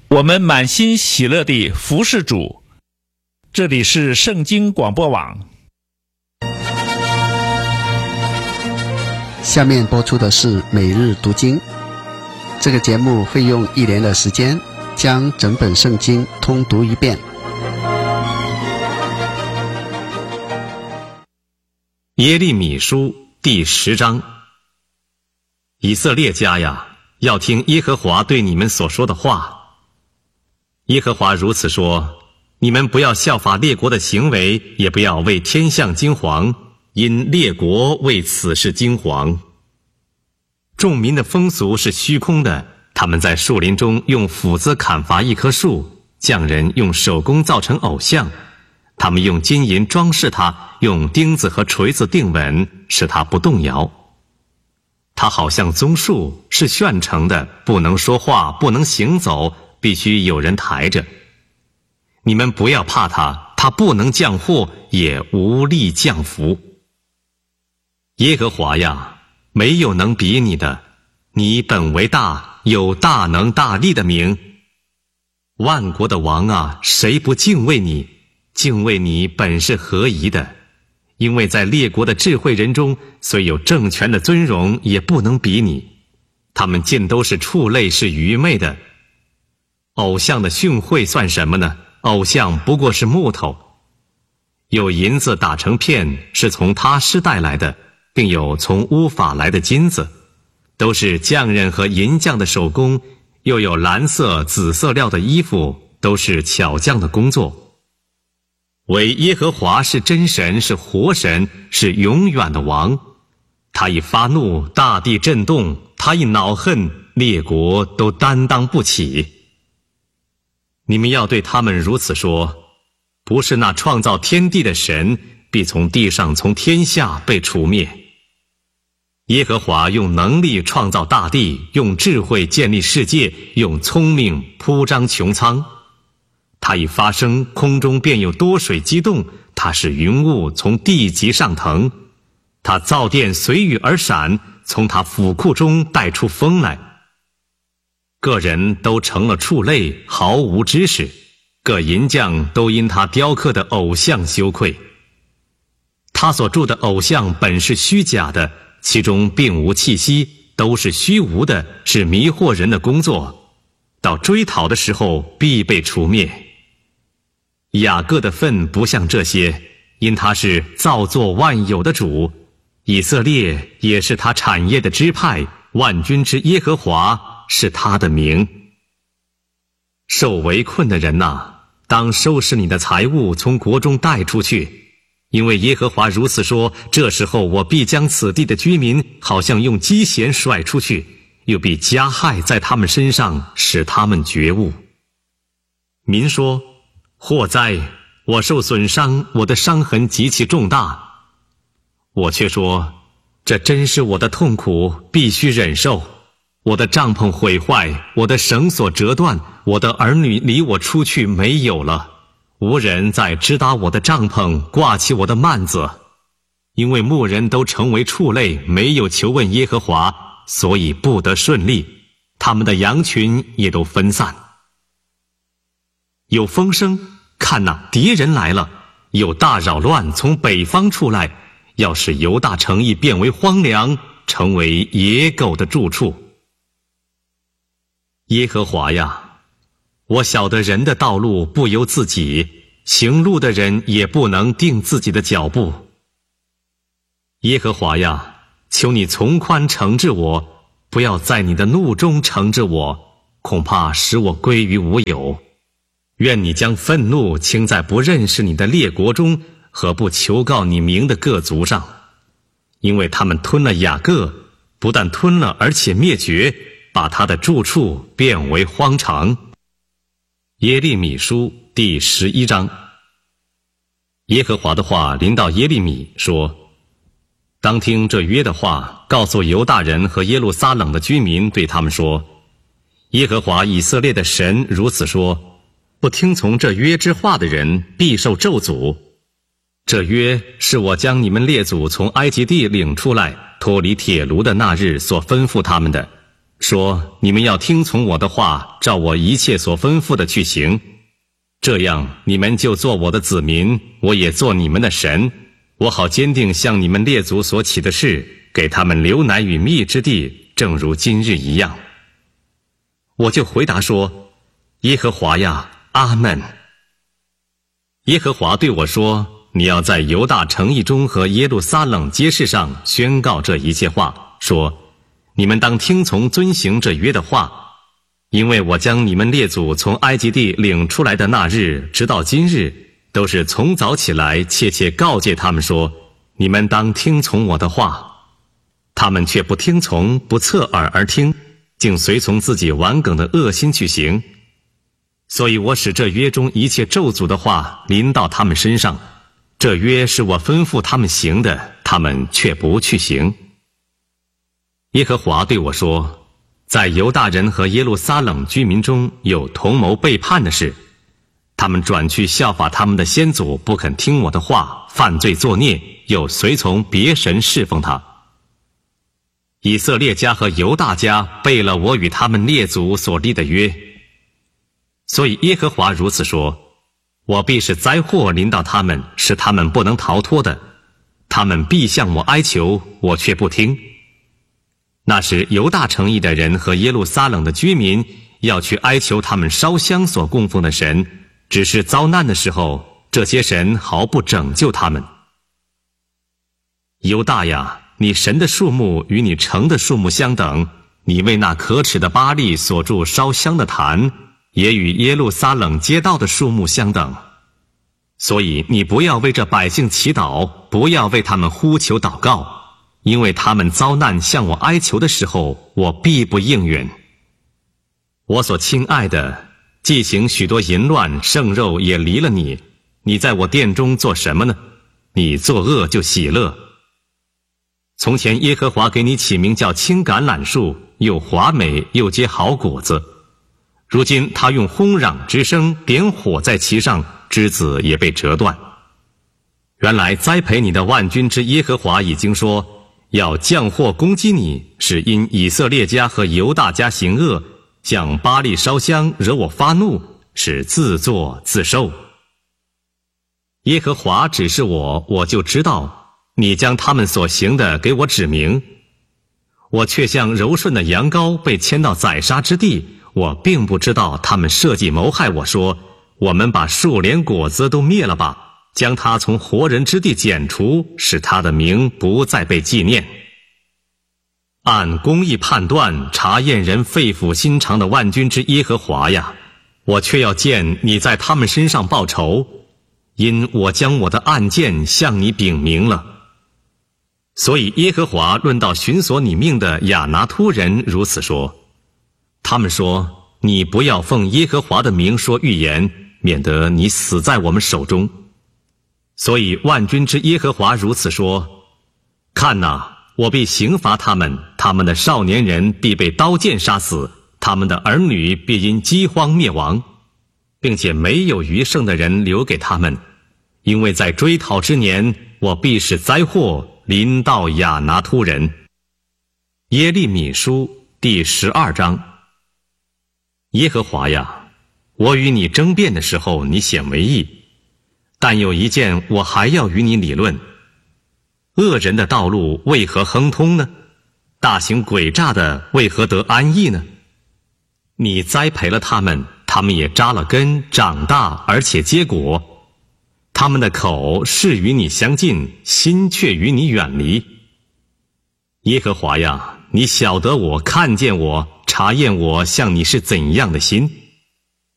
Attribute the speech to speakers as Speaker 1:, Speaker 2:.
Speaker 1: 我们满心喜乐地服侍主。这里是圣经广播网。
Speaker 2: 下面播出的是每日读经。这个节目会用1年的时间将整本圣经通读一遍。
Speaker 3: 耶利米书第10章。以色列家呀，要听耶和华对你们所说的话。耶和华如此说：你们不要效法列国的行为，也不要为天象惊惶，因列国为此事惊惶。众民的风俗是虚空的，他们在树林中用斧子砍伐一棵树，匠人用手工造成偶像，他们用金银装饰它，用钉子和锤子钉稳，使它不动摇。它好像棕树，是炫成的，不能说话，不能行走，必须有人抬着。你们不要怕它，它不能降祸，也无力降福。耶和华呀，没有能比你的，你本为大，有大能大力的名。万国的王啊，谁不敬畏你？敬畏你本是合宜的，因为在列国的智慧人中，虽有政权的尊荣，也不能比你。他们尽都是畜类，是愚昧的。偶像的训诲算什么呢？偶像不过是木头。有银子打成片，是从他施带来的，并有从乌法来的金子，都是匠人和银匠的手工，又有蓝色、紫色料的衣服，都是巧匠的工作。唯耶和华是真神，是活神，是永远的王。他一发怒，大地震动；他一恼恨，列国都担当不起。你们要对他们如此说：不是那创造天地的神，必从地上从天下被除灭。耶和华用能力创造大地，用智慧建立世界，用聪明铺张穹苍。他一发声，空中便有多水激动，他使云雾从地极上腾，他造电随雨而闪，从他府库中带出风来。个人都成了畜类，毫无知识，各银匠都因他雕刻的偶像羞愧。他所铸的偶像本是虚假的，其中并无气息，都是虚无的，是迷惑人的工作，到追讨的时候必被除灭。雅各的份不像这些，因他是造作万有的主，以色列也是他产业的支派，万军之耶和华是他的名。受围困的人哪，当收拾你的财物，从国中带出去，因为耶和华如此说：这时候我必将此地的居民好像用机弦甩出去，又必加害在他们身上，使他们觉悟。民说：祸哉，我受损伤，我的伤痕极其重大。我却说：这真是我的痛苦，必须忍受。我的帐篷毁坏，我的绳索折断，我的儿女离我出去没有了，无人再支搭我的帐篷，挂起我的幔子。因为牧人都成为畜类，没有求问耶和华，所以不得顺利，他们的羊群也都分散。有风声，看哪，敌人来了，有大扰乱从北方出来，要使犹大城邑变为荒凉，成为野狗的住处。耶和华呀，我晓得人的道路不由自己，行路的人也不能定自己的脚步。耶和华呀，求你从宽惩治我，不要在你的怒中惩治我，恐怕使我归于无有。愿你将愤怒倾在不认识你的列国中，和不求告你名的各族上，因为他们吞了雅各，不但吞了，而且灭绝，把他的住处变为荒场。耶利米书第11章。耶和华的话临到耶利米说：当听这约的话，告诉犹大人和耶路撒冷的居民，对他们说：耶和华以色列的神如此说：不听从这约之话的人，必受咒诅。这约是我将你们列祖从埃及地领出来，脱离铁炉的那日所吩咐他们的。 说你们要听从我的话，照我一切所吩咐的去行，这样你们就做我的子民，我也做你们的神，我好坚定向你们列祖所起的事，给他们流奶与蜜之地，正如今日一样。我就回答说，耶和华呀，阿们。耶和华对我说，你要在犹大城邑中和耶路撒冷街市上宣告这一切话，说你们当听从遵行这约的话，因为我将你们列祖从埃及地领出来的那日直到今日，都是从早起来切切告诫他们说，你们当听从我的话，他们却不听从，不侧耳而听，竟随从自己顽梗的恶心去行。所以我使这约中一切咒诅的话临到他们身上，这约是我吩咐他们行的，他们却不去行。耶和华对我说，在犹大人和耶路撒冷居民中有同谋背叛的事，他们转去效法他们的先祖，不肯听我的话，犯罪作孽，又随从别神侍奉他。以色列家和犹大家背了我与他们列祖所立的约，所以耶和华如此说，我必使灾祸临到他们，使他们不能逃脱的，他们必向我哀求，我却不听。那时犹大城邑的人和耶路撒冷的居民要去哀求他们烧香所供奉的神，只是遭难的时候，这些神毫不拯救他们。犹大呀，你神的数目与你城的数目相等，你为那可耻的巴力所筑烧香的坛，也与耶路撒冷街道的数目相等。所以你不要为这百姓祈祷，不要为他们呼求祷告，因为他们遭难向我哀求的时候，我必不应允。我所亲爱的，既行许多淫乱，圣肉也离了你，你在我殿中做什么呢？你作恶就喜乐。从前耶和华给你起名叫青橄榄树，又华美又结好果子，如今他用轰嚷之声点火在其上，枝子也被折断。原来栽培你的万军之耶和华已经说，要降祸攻击你，是因以色列家和犹大家行恶，向巴力烧香，惹我发怒，是自作自受。耶和华指示我，我就知道，你将他们所行的给我指明。我却像柔顺的羊羔被牵到宰杀之地，我并不知道他们设计谋害我，说我们把树连果子都灭了吧，将他从活人之地剪除，使他的名不再被纪念。按公义判断，查验人肺腑心肠的万军之耶和华呀，我却要见你在他们身上报仇，因我将我的案件向你禀明了。所以耶和华论到寻索你命的亚拿突人如此说，他们说，你不要奉耶和华的名说预言，免得你死在我们手中。所以万军之耶和华如此说，看哪，我必刑罚他们，他们的少年人必被刀剑杀死，他们的儿女必因饥荒灭亡，并且没有余剩的人留给他们，因为在追讨之年，我必使灾祸临到亚拿突人。耶利米书第12章。耶和华呀，我与你争辩的时候，你显为义，但有一件我还要与你理论，恶人的道路为何亨通呢？大行诡诈的为何得安逸呢？你栽培了他们，他们也扎了根，长大而且结果。他们的口是与你相近，心却与你远离。耶和华呀，你晓得我，看见我，查验我，像你是怎样的心。